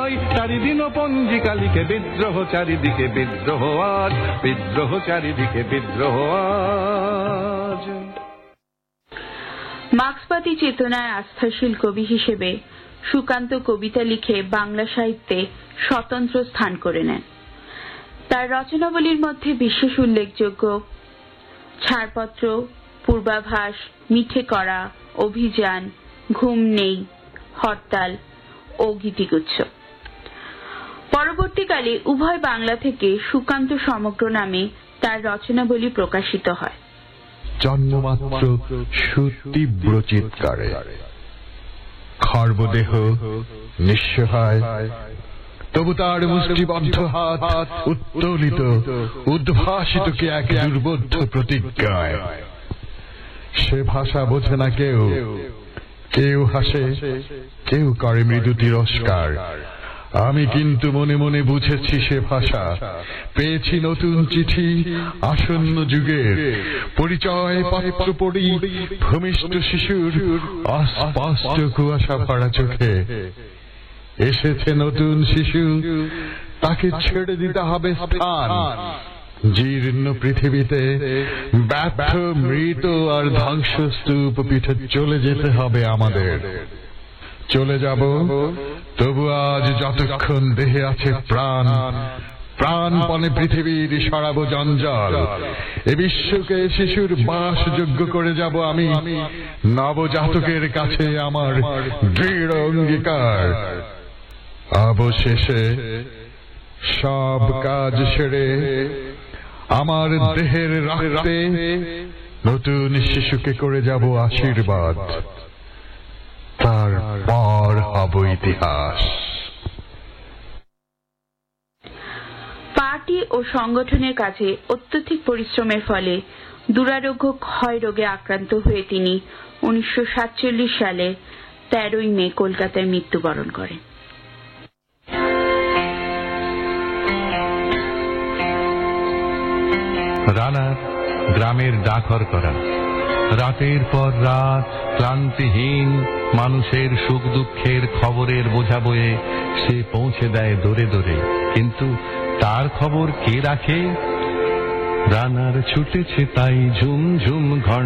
নয়, চারিদিন পঞ্জিকা লিখে বিদ্রোহ চারিদিকে বিদ্রোহ আজ, বিদ্রোহ চারিদিকে বিদ্রোহ আজ। মার্ক্সবাদী চেতনায় আস্থাশীল কবি হিসেবে সুকান্ত কবিতা লিখে বাংলা সাহিত্যে স্বতন্ত্র স্থান করে নেন। তার রচনাবলীর মধ্যে বিশেষ উল্লেখযোগ্য ছাড়পত্র, পূর্বাভাস, মিঠে করা, অভিযান, ঘুম নেই, হরতাল ও গীতিগুচ্ছ। পরবর্তীকালে উভয় বাংলা থেকে সুকান্ত সমগ্র নামে তার রচনাবলী প্রকাশিত হয়। জন্মমাত্র সুতীব্র চিৎকারে, খর্বদেহ নিঃসহায়, তবু তার মুষ্টিবদ্ধ হাত উত্তোলিত, উদ্ভাসিত কি এক দুর্বোধ্য প্রতিজ্ঞায়। সে ভাষা বোঝে না কেউ, কেউ হাসে, কেউ করে মৃদু তিরস্কার। আমি কিন্তু মনে মনে বুঝেছি সে ভাষা, পেয়েছি নতুন চিঠি আসন্ন যুগের, পরিচয় পত্র পড়ি ভূমিষ্ঠ শিশুর অস্পষ্ট কুয়াশা ভরা চোখে। এসেছে নতুন শিশু, তাকে ছেড়ে দিতে হবে স্থান। জীর্ণ পৃথিবীতে ব্যর্থ, মৃত আর ধ্বংসস্তূপ পিঠে চলে যেতে হবে আমাদের। চলে যাব, তবু আজ যতক্ষণ দেহে আছে প্রাণ, প্রাণপণে পৃথিবীর সরাবো জঞ্জাল। এ বিশ্বকে শিশুর বাসযোগ্য করে যাব আমি, নবজাতকের কাছে আমার দৃঢ় অঙ্গীকার। অবশেষে সব কাজ সেরে আমার দেহের রক্তে নতুন শিশুকে করে যাব আশীর্বাদ, তারপর হব ইতিহাস। পার্টি ও সংগঠনের কাজে অত্যধিক পরিশ্রমের ফলে দুরারোগ্য ক্ষয় রোগে আক্রান্ত হয়ে তিনি 1947 সালে 13 মে কলকাতায় মৃত্যুবরণ করেন। রানা গ্রামের ডাকঘর করা, রাতের পর রাত ক্লান্তিহীন মানুষের সুখ দুঃখের খবরের বোঝা বয়ে সে পৌঁছে দেয় দূরে দূরে, কিন্তু তার খবর কে রাখে? রানার ছুটেছে তাই ঝুম ঝুম ঘন্টা।